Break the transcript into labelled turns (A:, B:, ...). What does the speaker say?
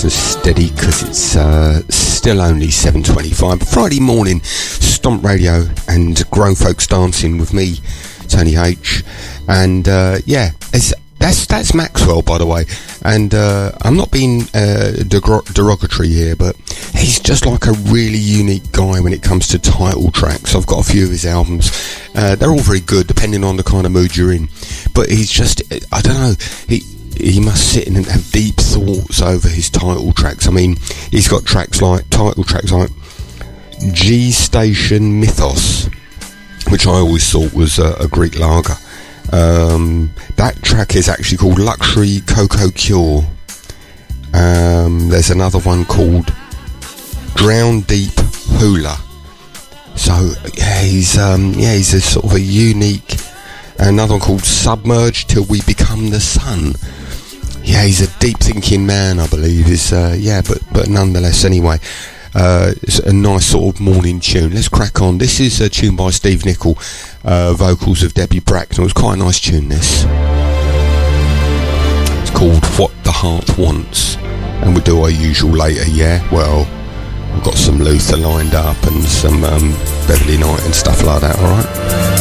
A: Steady, because it's still only 7:25 Friday morning. Stomp Radio and Grown Folks Dancing with me, Tony H, and that's Maxwell, by the way. And I'm not being derogatory here, but he's just like a really unique guy when it comes to title tracks. I've got a few of his albums. They're all very good, depending on the kind of mood you're in. But he's just, I don't know, he must sit in and have deep thoughts over his title tracks. I mean, he's got title tracks like G Station Mythos, which I always thought was a Greek lager. That track is actually called Luxury Cocoa Cure. There's another one called Drown Deep Hula. So he's a sort of a unique. Another one called Submerge Till We Become the Sun. Yeah, he's a deep thinking man, I believe. But nonetheless, anyway, it's a nice sort of morning tune. Let's crack on. This is a tune by Steve Nicol, vocals of Debbie Braxton. It was quite a nice tune, this. It's called What the Heart Wants. And we'll do our usual later, yeah? Well, we've got some Luther lined up and some Beverly Knight and stuff like that, alright?